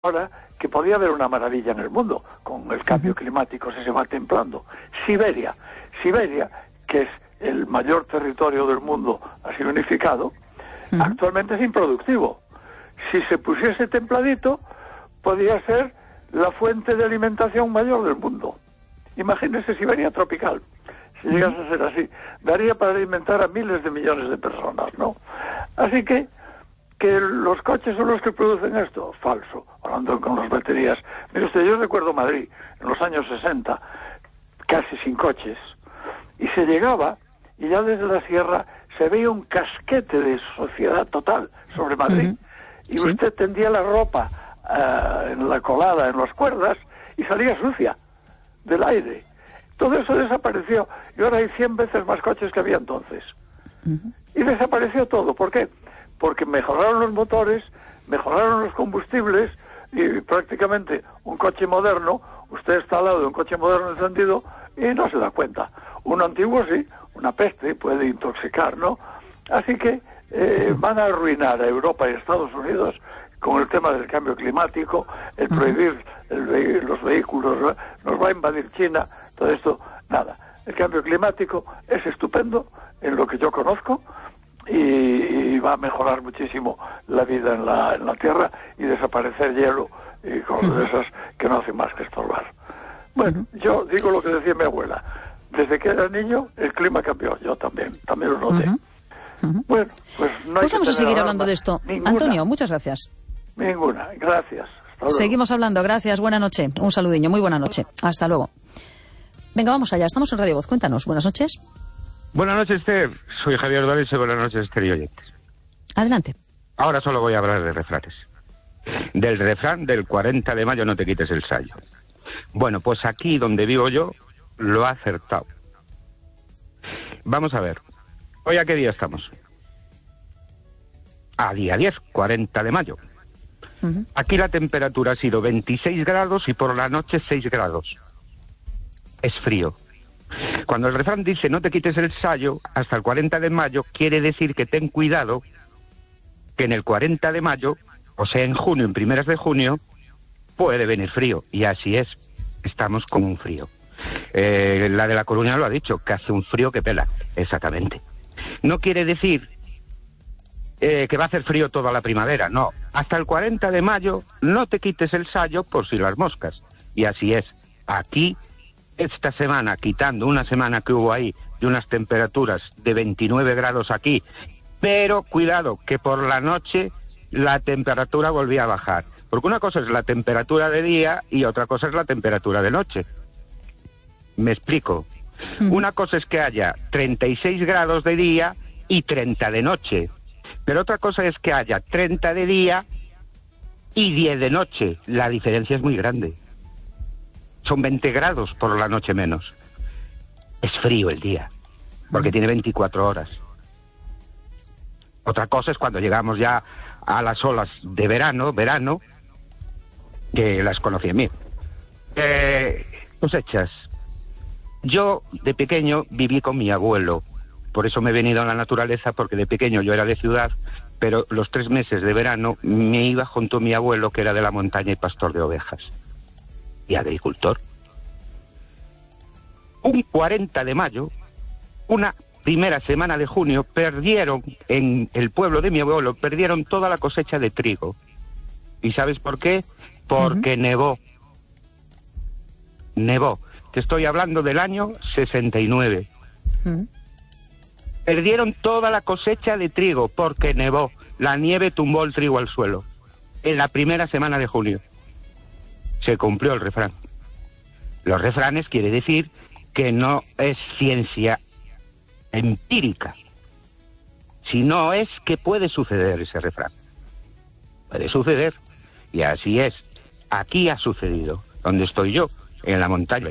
ahora que podía haber una maravilla en el mundo con el cambio climático, se va templando. Siberia, que es el mayor territorio del mundo así unificado, actualmente es improductivo. Si se pusiese templadito, podría ser la fuente de alimentación mayor del mundo. Imagínese Siberia tropical, si llegase a ser así. Daría para alimentar a miles de millones de personas, ¿no? Así que los coches son los que producen esto, falso, hablando con las baterías. Mire usted, yo recuerdo Madrid, en los años 60, casi sin coches, y se llegaba, y ya desde la sierra se veía un casquete de sociedad total sobre Madrid, y usted tendía la ropa en la colada, en las cuerdas, y salía sucia del aire. Todo eso desapareció, y ahora hay 100 veces más coches que había entonces. Y desapareció todo. ¿Por qué? Porque mejoraron los motores, mejoraron los combustibles, y prácticamente un coche moderno, usted está al lado de un coche moderno encendido y no se da cuenta. Uno antiguo sí, una peste, puede intoxicar, ¿no? Así que van a arruinar a Europa y Estados Unidos con el tema del cambio climático, el prohibir los vehículos, nos va a invadir China, todo esto, nada. El cambio climático es estupendo en lo que yo conozco, y va a mejorar muchísimo la vida en la Tierra y desaparecer hielo y cosas de esas que no hacen más que estorbar. Bueno, yo digo lo que decía mi abuela. Desde que era niño, el clima cambió. Yo también lo noté. Bueno, pues no hay pues vamos a seguir hablando de esto. Ninguna. Antonio, muchas gracias. Ninguna. Gracias. Hasta luego. Seguimos hablando. Gracias. Buena noche. Un saludiño. Muy buena noche. Hasta luego. Venga, vamos allá. Estamos en Radio Voz. Cuéntanos. Buenas noches. Buenas noches, Esther. Soy Javier Dorense. Buenas noches, Esther y oyentes. Adelante. Ahora solo voy a hablar de refranes. Del refrán del 40 de mayo no te quites el sayo. Bueno, pues aquí donde vivo yo, lo ha acertado. Vamos a ver. ¿Hoy a qué día estamos? A día 10, 40 de mayo. Aquí la temperatura ha sido 26 grados y por la noche 6 grados. Es frío. Cuando el refrán dice no te quites el sayo hasta el 40 de mayo, quiere decir que ten cuidado que en el 40 de mayo, o sea en junio, en primeras de junio, puede venir frío. Y así es, estamos con un frío. La de La Coruña lo ha dicho, que hace un frío que pela. Exactamente. No quiere decir que va a hacer frío toda la primavera, no. Hasta el 40 de mayo no te quites el sayo por si las moscas. Y así es. Aquí esta semana, quitando una semana que hubo ahí de unas temperaturas de 29 grados aquí, pero cuidado, que por la noche la temperatura volvía a bajar. Porque una cosa es la temperatura de día y otra cosa es la temperatura de noche. Me explico. Una cosa es que haya 36 grados de día y 30 de noche. Pero otra cosa es que haya 30 de día y 10 de noche. La diferencia es muy grande. Son 20 grados por la noche menos. Es frío el día, porque tiene 24 horas. Otra cosa es cuando llegamos ya a las olas de verano, que las conocí en mí. Cosechas. Yo, de pequeño, viví con mi abuelo. Por eso me he venido a la naturaleza, porque de pequeño yo era de ciudad, pero los 3 meses de verano me iba junto a mi abuelo, que era de la montaña y pastor de ovejas. Y agricultor. Un 40 de mayo, una primera semana de junio, perdieron en el pueblo de mi abuelo, perdieron toda la cosecha de trigo. ¿Y sabes por qué? Porque nevó. Nevó. Te estoy hablando del año 69. Perdieron toda la cosecha de trigo porque nevó. La nieve tumbó el trigo al suelo. En la primera semana de junio. Se cumplió el refrán. Los refranes quiere decir que no es ciencia empírica, sino es que puede suceder ese refrán. Puede suceder, y así es. Aquí ha sucedido, donde estoy yo, en la montaña.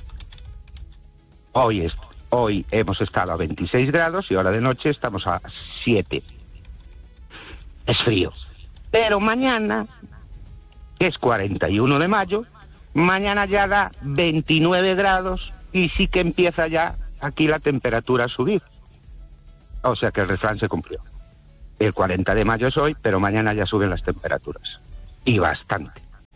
Hoy hemos estado a 26 grados y ahora de noche estamos a 7. Es frío. Pero mañana, que es 41 de mayo, mañana ya da 29 grados y sí que empieza ya aquí la temperatura a subir. O sea que el refrán se cumplió. El 40 de mayo es hoy, pero mañana ya suben las temperaturas. Y bastante.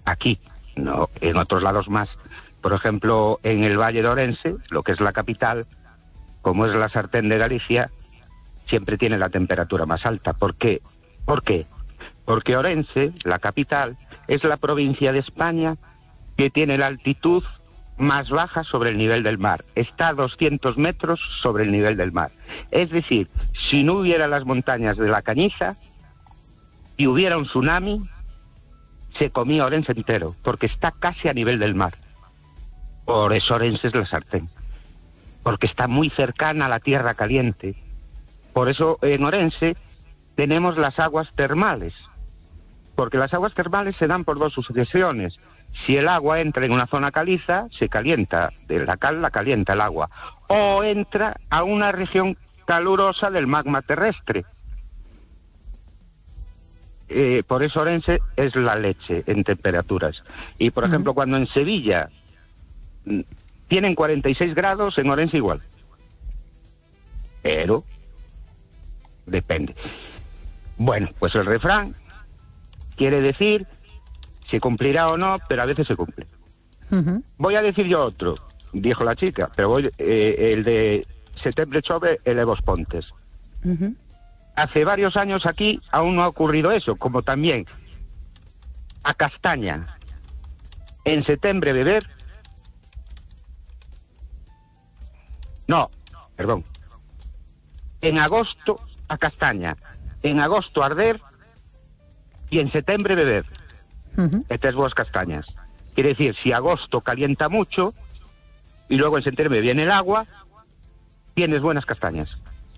Aquí, no, en otros lados más. Por ejemplo, en el Valle de Orense, lo que es la capital, como es la sartén de Galicia, siempre tiene la temperatura más alta. ¿Por qué? Porque Orense, la capital, es la provincia de España que tiene la altitud más baja sobre el nivel del mar. Está a 200 metros sobre el nivel del mar. Es decir, si no hubiera las montañas de la Cañiza y hubiera un tsunami, se comía Orense entero, porque está casi a nivel del mar. Por eso Orense es la sartén, porque está muy cercana a la tierra caliente. Por eso en Orense tenemos las aguas termales, porque las aguas termales se dan por dos sucesiones. Si el agua entra en una zona caliza, se calienta, de la cal la calienta el agua, o entra a una región calurosa del magma terrestre. Por eso Orense es la leche en temperaturas. Y por ejemplo, cuando en Sevilla tienen 46 grados, en Orense igual. Pero depende. Bueno, pues el refrán quiere decir si cumplirá o no, pero a veces se cumple. Voy a decir yo otro, dijo la chica, pero el de Setembre chove e levos pontes. Hace varios años aquí aún no ha ocurrido eso, como también a castaña en septiembre beber. No, perdón. En agosto a castaña, en agosto arder y en septiembre beber. Estas buenas castañas. Quiere decir, si agosto calienta mucho y luego en septiembre viene el agua, tienes buenas castañas.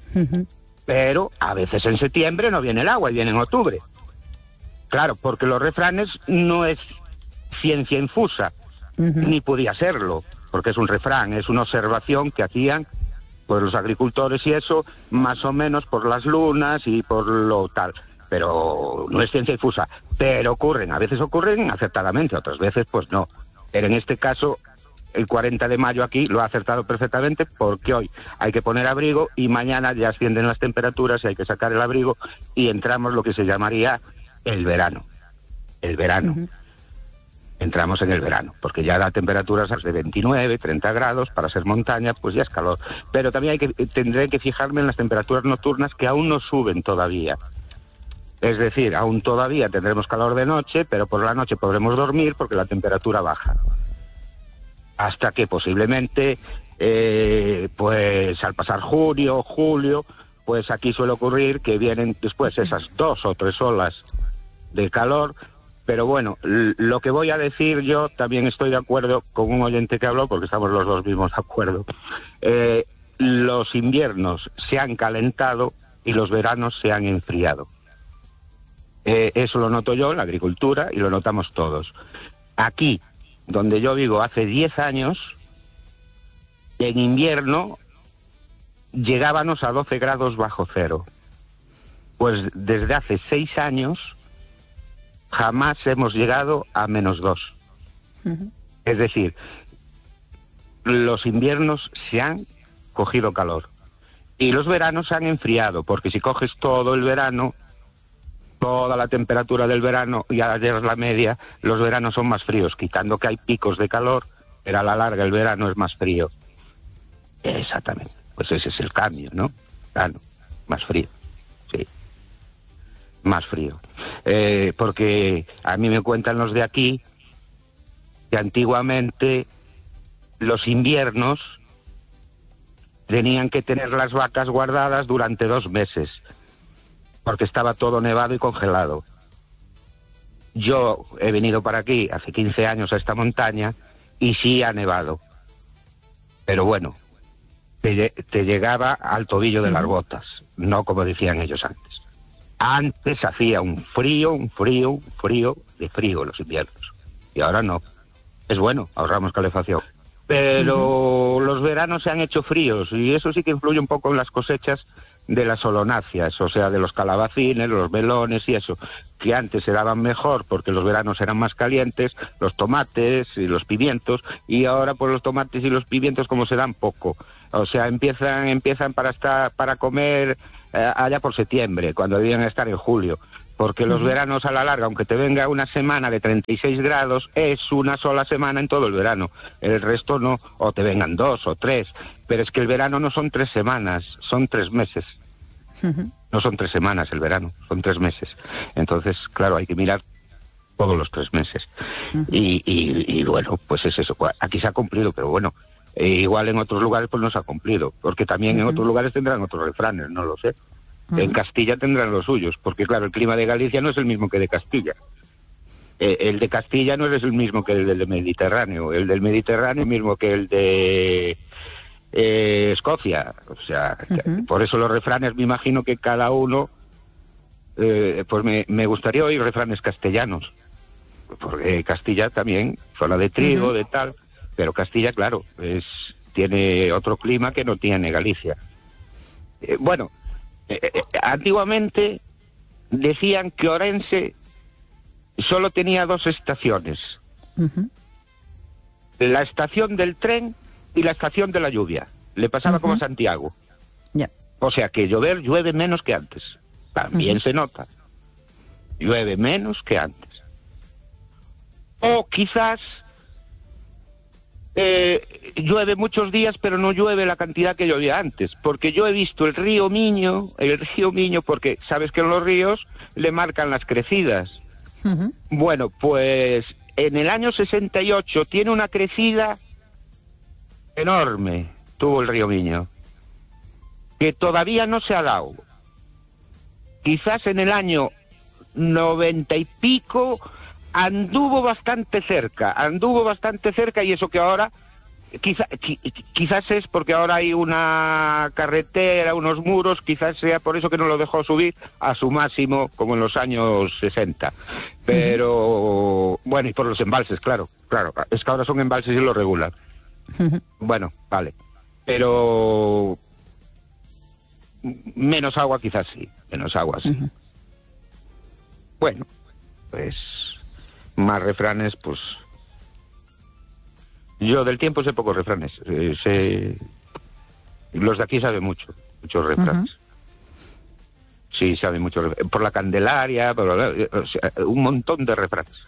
Pero a veces en septiembre no viene el agua y viene en octubre. Claro, porque los refranes no es ciencia infusa, ni podía serlo, porque es un refrán, es una observación que hacían pues los agricultores y eso, más o menos por las lunas y por lo tal. Pero no es ciencia infusa. Pero ocurren, a veces ocurren acertadamente, otras veces pues no. Pero en este caso, el 40 de mayo aquí lo ha acertado perfectamente, porque hoy hay que poner abrigo y mañana ya ascienden las temperaturas y hay que sacar el abrigo y entramos lo que se llamaría el verano. El verano. Entramos en el verano, porque ya da temperaturas de 29, 30 grados, para ser montaña, pues ya es calor. Pero también tendré que fijarme en las temperaturas nocturnas, que aún no suben todavía. Es decir, aún todavía tendremos calor de noche, pero por la noche podremos dormir porque la temperatura baja. Hasta que posiblemente, pues al pasar junio, julio, pues aquí suele ocurrir que vienen después esas 2 o 3 olas de calor. Pero bueno, lo que voy a decir yo, también estoy de acuerdo con un oyente que habló, porque estamos los dos mismos de acuerdo. Los inviernos se han calentado y los veranos se han enfriado. Eso lo noto yo en la agricultura y lo notamos todos. Aquí, donde yo vivo hace 10 años, en invierno llegábamos a 12 grados bajo cero. Pues desde hace 6 años jamás hemos llegado a -2. Es decir, los inviernos se han cogido calor y los veranos se han enfriado, porque si coges todo el verano, toda la temperatura del verano y ayer la media, los veranos son más fríos, quitando que hay picos de calor, pero a la larga el verano es más frío. Exactamente, pues ese es el cambio, ¿no? Verano, más frío, sí. Más frío. Porque a mí me cuentan los de aquí que antiguamente los inviernos tenían que tener las vacas guardadas durante 2 meses, porque estaba todo nevado y congelado. Yo he venido para aquí hace 15 años a esta montaña y sí ha nevado. Pero bueno, te llegaba al tobillo de las botas, no como decían ellos antes. Antes hacía un frío de frío los inviernos. Y ahora no. Es bueno, ahorramos calefacción. Pero los veranos se han hecho fríos y eso sí que influye un poco en las cosechas de las solonáceas, o sea, de los calabacines, los melones y eso, que antes se daban mejor porque los veranos eran más calientes, los tomates y los pimientos, y ahora pues los tomates y los pimientos como se dan poco. O sea, empiezan para comer allá por septiembre, cuando debían estar en julio. Porque los veranos a la larga, aunque te venga una semana de 36 grados, es una sola semana en todo el verano. El resto no, o te vengan 2 o 3. Pero es que el verano no son 3 semanas, son 3 meses. No son 3 semanas el verano, son 3 meses. Entonces, claro, hay que mirar todos los 3 meses. Y bueno, pues es eso. Aquí se ha cumplido, pero bueno, igual en otros lugares pues no se ha cumplido. Porque también en otros lugares tendrán otros refranes, no lo sé. En Castilla tendrán los suyos, porque claro, el clima de Galicia no es el mismo que de Castilla. El de Castilla no es el mismo que el del Mediterráneo. El del Mediterráneo es el mismo que el de Escocia. O sea, por eso los refranes, me imagino que cada uno, pues me gustaría oír refranes castellanos. Porque Castilla también, zona de trigo, de tal, pero Castilla, claro, tiene otro clima que no tiene Galicia. Bueno, antiguamente decían que Orense solo tenía 2 estaciones. La estación del tren y la estación de la lluvia. Le pasaba como a Santiago. O sea que llueve menos que antes. También se nota. Llueve menos que antes. O quizás llueve muchos días, pero no llueve la cantidad que llovía antes, porque yo he visto el río Miño, porque sabes que en los ríos le marcan las crecidas. Bueno, pues en el año 68 tiene una crecida enorme, tuvo el río Miño, que todavía no se ha dado. Quizás en el año 90 y pico anduvo bastante cerca, y eso que ahora quizás es porque ahora hay una carretera, unos muros, quizás sea por eso que no lo dejó subir a su máximo como en los años 60. Pero bueno, y por los embalses, claro, es que ahora son embalses y lo regulan. Bueno, vale, pero menos agua quizás sí, Bueno, pues más refranes, pues yo del tiempo sé pocos refranes. Los de aquí saben muchos refranes. Sí, saben mucho. Por la Candelaria, o sea, un montón de refranes.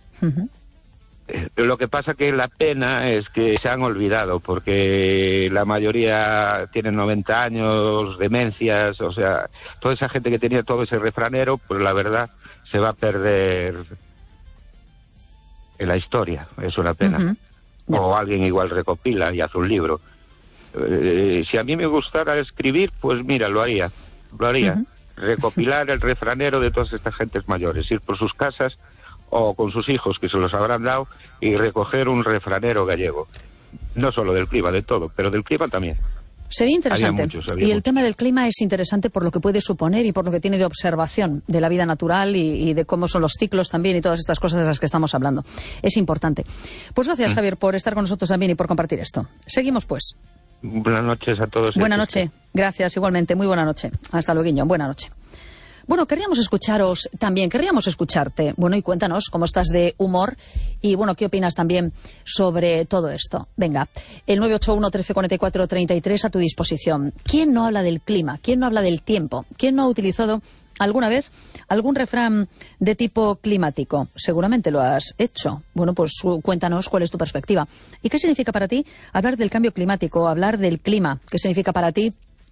Lo que pasa que la pena es que se han olvidado, porque la mayoría tienen 90 años, demencias, o sea, toda esa gente que tenía todo ese refranero, pues la verdad se va a perder en la historia. Es una pena. O alguien igual recopila y hace un libro. Si a mí me gustara escribir, pues mira, lo haría. Recopilar el refranero de todas estas gentes mayores, ir por sus casas o con sus hijos que se los habrán dado y recoger un refranero gallego. No solo del clima, de todo, pero del clima también. Sería interesante. Había muchos. El tema del clima es interesante por lo que puede suponer y por lo que tiene de observación de la vida natural y de cómo son los ciclos también y todas estas cosas de las que estamos hablando. Es importante. Pues gracias, Javier, por estar con nosotros también y por compartir esto. Seguimos, pues. Buenas noches a todos. Buenas noches. Gracias, igualmente. Muy buena noche. Hasta luego, Guiño. Buena noche. Bueno, querríamos escucharos también, querríamos escucharte. Bueno, y cuéntanos cómo estás de humor y, bueno, qué opinas también sobre todo esto. Venga, el 981 1344 33 a tu disposición. ¿Quién no habla del clima? ¿Quién no habla del tiempo? ¿Quién no ha utilizado alguna vez algún refrán de tipo climático? Seguramente lo has hecho. Bueno, pues cuéntanos cuál es tu perspectiva. ¿Y qué significa para ti hablar del cambio climático, hablar del clima? ¿Qué significa para ti,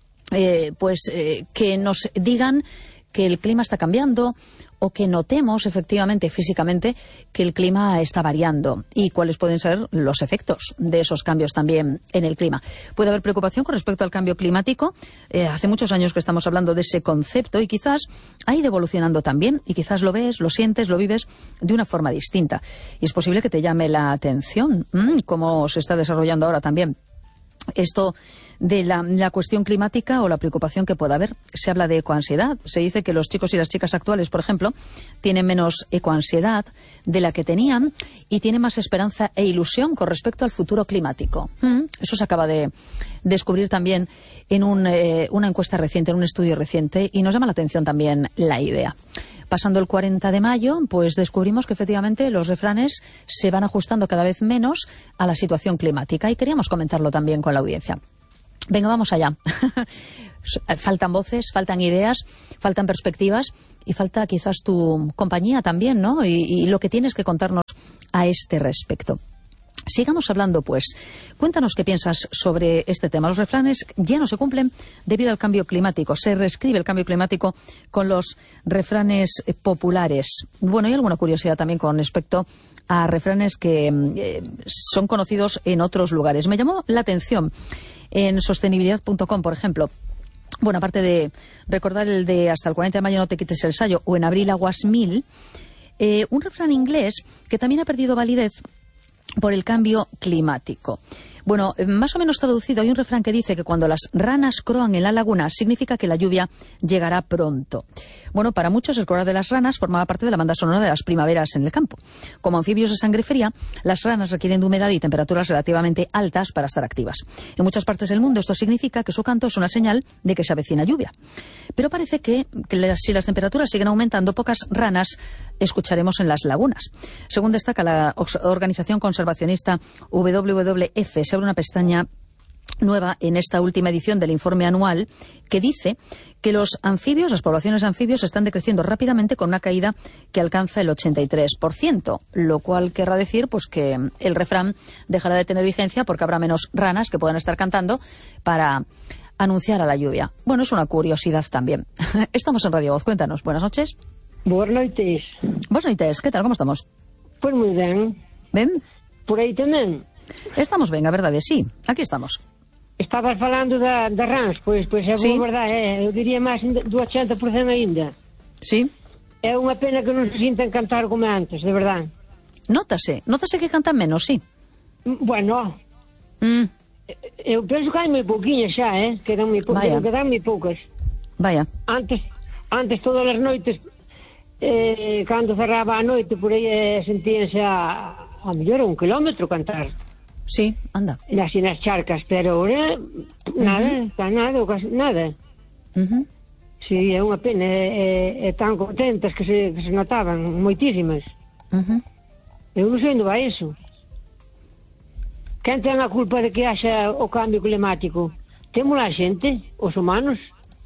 que nos digan que el clima está cambiando o que notemos efectivamente, físicamente, que el clima está variando y cuáles pueden ser los efectos de esos cambios también en el clima? Puede haber preocupación con respecto al cambio climático. Hace muchos años que estamos hablando de ese concepto y quizás ha ido evolucionando también y quizás lo ves, lo sientes, lo vives de una forma distinta. Y es posible que te llame la atención cómo se está desarrollando ahora también esto de la cuestión climática o la preocupación que pueda haber. Se habla de ecoansiedad. Se dice que los chicos y las chicas actuales, por ejemplo, tienen menos ecoansiedad de la que tenían y tienen más esperanza e ilusión con respecto al futuro climático. Eso se acaba de descubrir también en una encuesta reciente, en un estudio reciente, y nos llama la atención también la idea. Pasando el 40 de mayo, pues descubrimos que efectivamente los refranes se van ajustando cada vez menos a la situación climática y queríamos comentarlo también con la audiencia. Venga, vamos allá. Faltan voces, faltan ideas, faltan perspectivas y falta quizás tu compañía también, ¿no? Y lo que tienes que contarnos a este respecto. Sigamos hablando, pues. Cuéntanos qué piensas sobre este tema. Los refranes ya no se cumplen debido al cambio climático. Se reescribe el cambio climático con los refranes populares. Bueno, hay alguna curiosidad también con respecto a refranes que son conocidos en otros lugares. Me llamó la atención en sostenibilidad.com, por ejemplo. Bueno, aparte de recordar el de hasta el 40 de mayo no te quites el sayo o en abril aguas mil, un refrán inglés que también ha perdido validez por el cambio climático. Bueno, más o menos traducido, hay un refrán que dice que cuando las ranas croan en la laguna significa que la lluvia llegará pronto. Bueno, para muchos el croar de las ranas formaba parte de la banda sonora de las primaveras en el campo. Como anfibios de sangre fría, las ranas requieren de humedad y temperaturas relativamente altas para estar activas. En muchas partes del mundo esto significa que su canto es una señal de que se avecina lluvia. Pero parece que si las temperaturas siguen aumentando, pocas ranas escucharemos en las lagunas. Según destaca la organización conservacionista WWF, se abre una pestaña nueva en esta última edición del informe anual que dice que los anfibios, las poblaciones de anfibios están decreciendo rápidamente con una caída que alcanza el 83%, lo cual querrá decir pues que el refrán dejará de tener vigencia porque habrá menos ranas que puedan estar cantando para anunciar a la lluvia. Bueno, es una curiosidad también. Estamos en Radio Voz, cuéntanos. Buenas noches. Boas noites. Buenas noites, ¿qué tal? ¿Cómo estamos? Pois moi ben. ¿Ben? Por aí tamén. Estamos ben, a verdade, sí. Aquí estamos. Estabas falando da rans, pois é sí. boa verdade, eu diría máis do 80% aínda. Sí. É unha pena que non se sintan cantar como antes, de verdade. Notase que cantan menos, sí. Bueno, eu penso que hai moi pouquinhas xa, quedan moi poucas. Vaya. Antes todas as noites, cando cerraba a noite, por aí sentíanse a mellor 1 kilómetro cantar. Sí, anda. Así nas charcas, pero ahora nada. Sí, é unha pena, tan contentas que se notaban, moitísimas. Eu non sei onde vai iso. Quen ten a culpa de que haxa o cambio climático? Temos a xente, os humanos,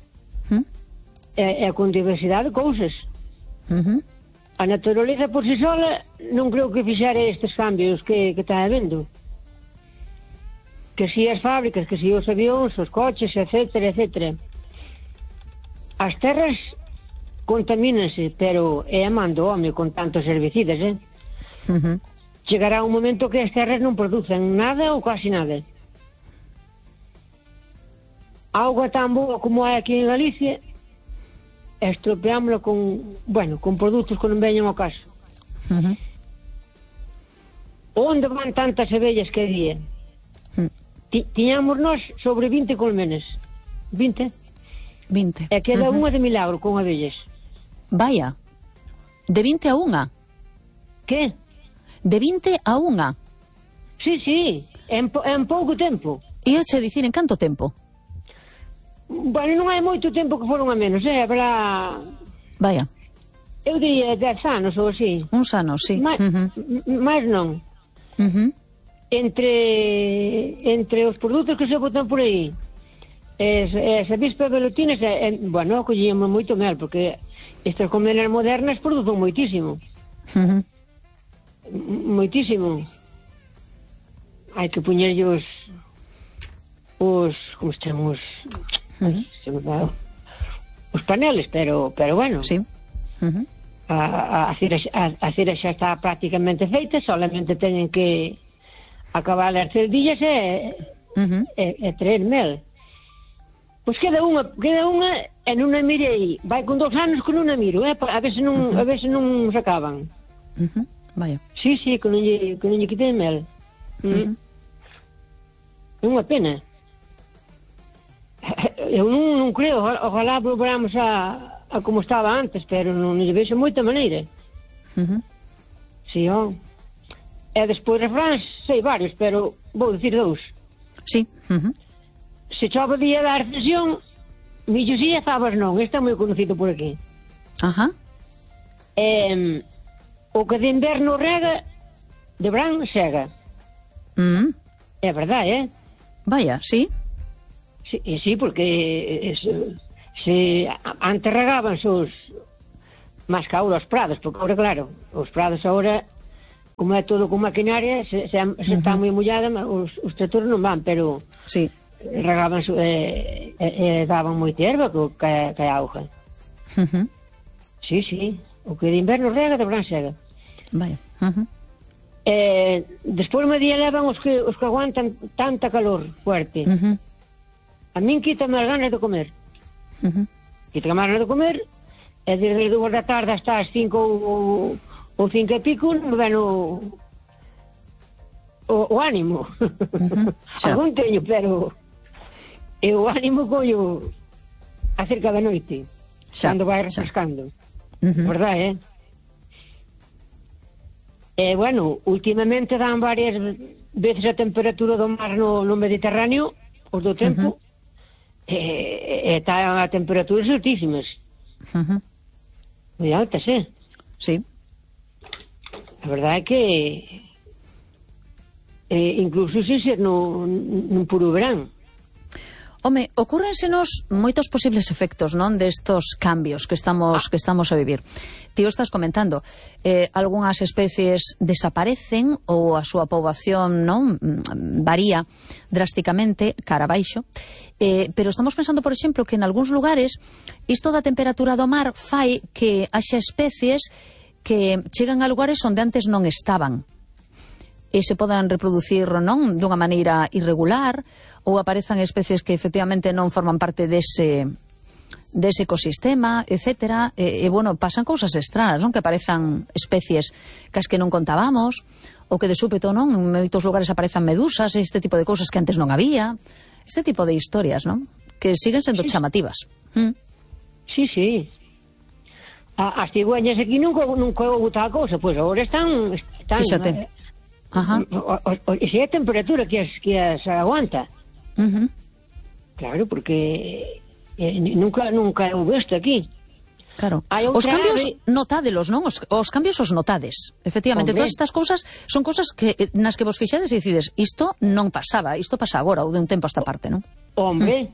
e con diversidade de cousas. A naturaleza por si sola non creo que fixera estes cambios que está habendo. Que si as fábricas, que si os avións, os coches, etcétera. As terras contamínanse, pero é a man do home con tantos herbicidas, Chegará un momento que as terras non producen nada ou casi nada. Auga tan boa como hai aquí en Galicia, estropeámosla con produtos que non veñen ao caso. Onde van tantas abellas que había? Tiñamos nós sobre 20 colmenas. 20. E queda unha de milagro con abellas. Vaya. De 20 a unha? Que? De 20 a unha? Sí, en pouco tempo. E oche dicir en canto tempo? Bueno, non hai moito tempo que foron a menos, habrá... Vaya. Eu diría 10 anos ou así. Uns anos, sí. Mais non. Entre os produtos que se botan por aí, as avispas velutinhas, collíamos moito mel, porque estas colmenas modernas producen moitísimo. Moitísimo. Hai que poñerlle os como se chama, os paneles, pero bueno. Sí. A cera xa está prácticamente feita, solamente teñen que acabar as celdillas e traer mel. Pois queda unha e non a mirei. Vai con 2 anos que non a miro, a ver se non se acaban. Vaya. Sí, que non lle quitei mel. É unha pena. Eu non creo, ojalá volvamos a como estaba antes, pero non lle vexo moita maneira. Sí, E despois refráns, sei varios, pero vou dicir 2. Sí. Se chove día da recesión, millo si e fabas non. Este é moi conocido por aquí. O que de inverno rega, de verán sega. É verdade, Vaya, sí. Sí, porque antes regaban más que ahora os prados, porque ahora, claro, os prados ahora, como é todo con maquinaria, se está moi mollada, os tractores non van, pero sí, regaban, daban moita erva que a auga. Sí, o que de inverno rega, de verán sega. Vaya. Despois me día levan os que aguantan tanta calor fuerte. A min quítame as ganas de comer. Quítame as ganas de comer, e desde 2 da tarde hasta as 5 ou 5 e pico me ven o ánimo. Algún teño, pero o ánimo collo acerca da noite, cando vai refrescando. Verdad, bueno, últimamente dan varias veces a temperatura do mar no Mediterráneo, os do tempo, está a temperaturas altísimas. Moi altas, Sí. A verdade é que incluso sin ser nun puro verán. Home, ocúrrensenos moitos posibles efectos, non, destos cambios que estamos a vivir. Ti o estás comentando, algunhas especies desaparecen ou a súa poboación non varía drásticamente cara abaixo, pero estamos pensando, por exemplo, que en algúns lugares isto da temperatura do mar fai que haxa especies que chegan a lugares onde antes non estaban e se podan reproducir non dunha maneira irregular, ou aparezan especies que efectivamente non forman parte dese ecosistema, etcétera, e bueno, pasan cousas extrañas, non? Que aparezan especies cas que non contábamos, ou que de súpeto, non, en moitos lugares aparezan medusas, este tipo de cousas que antes non había, este tipo de historias, non? Que siguen sendo chamativas. Sí. As cigüeñas aquí nunca houve tal cousa, pois agora están fíxate. E se é a temperatura que as aguanta. Claro, porque nunca houve isto aquí. Claro. Os cambios notádelos, non? Os cambios os notades. Efectivamente, todas estas cousas son cousas nas que vos fixades e decides, isto non pasaba, isto pasa agora ou de un tempo a esta parte, non? Hombre.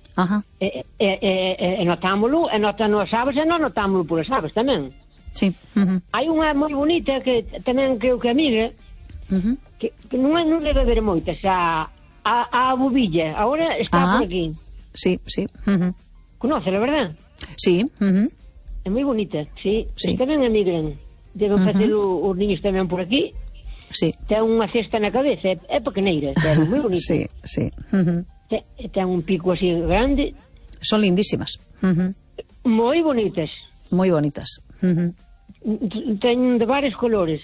E notámoslo, e notan as aves, e non notámoslo por as aves tamén. Sí. Hai unha moi bonita que tamén creo que amiga, que non debe haber moitas, a bobilla, agora está por aquí. Sí. Conócela, verdad? Sí. É moi bonita, sí. Tamén emigran. Deben facer os niños tamén por aquí. Sí. Ten unha cesta na cabeza, é pequeneira, é moi bonita. Sí. Ten un pico así grande. Son lindísimas. Moi bonitas. Moi bonitas. Teñen de varios colores.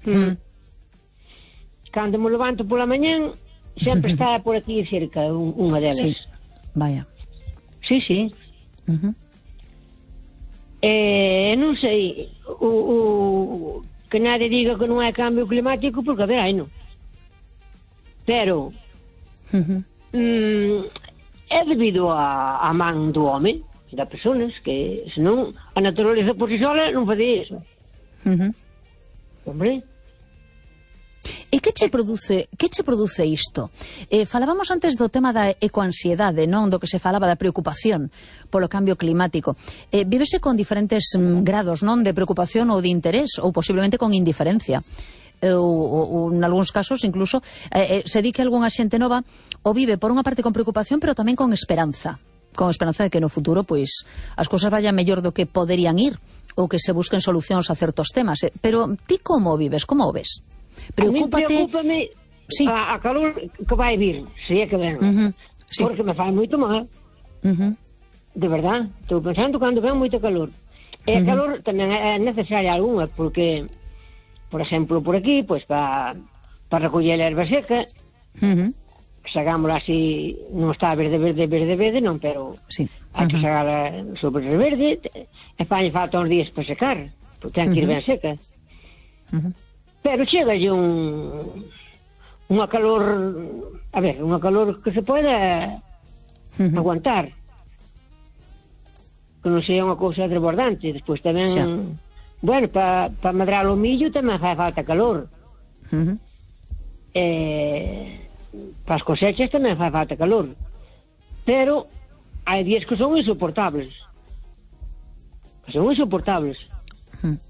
Cando me levanto pola mañán, sempre está por aquí cerca unha delas. Sí. Vaya. Sí. Non sei que nadie diga que non hai cambio climático, porque a ver, hai non. Pero é debido a man do home, das personas, que senón a naturaleza por si sola non facía iso. Hombre. E que che produce isto? Falábamos antes do tema da ecoansiedade, non? Do que se falaba da preocupación polo cambio climático. Vívese con diferentes grados, non? De preocupación ou de interés, ou posiblemente con indiferencia. Ou en algúns casos incluso se di que algunha xente nova o vive por unha parte con preocupación, pero tamén con esperanza de que no futuro pois as cousas vayan mellor do que poderían ir, ou que se busquen solucións a certos temas. Pero ti como vives? Como o ves? Preocúpame a calor que vai vir, se é que ven, porque me fai moito mal. De verdad, estou pensando cando ven moito calor. E a calor tamén é necesaria algunha, porque, por exemplo, por aquí, pois para recoller a erva seca, sagámola así, non está verde, non, pero hai que sagala sobre verde, e falta uns días para secar, porque ten que ir ben seca. Pero chegalle unha calor, a ver, unha calor que se poida aguantar, que non sea unha cousa desbordante. Despois tamén, bueno, para medrar o millo tamén fai falta calor, para as cosechas tamén fai falta calor, pero hai días que son insoportables.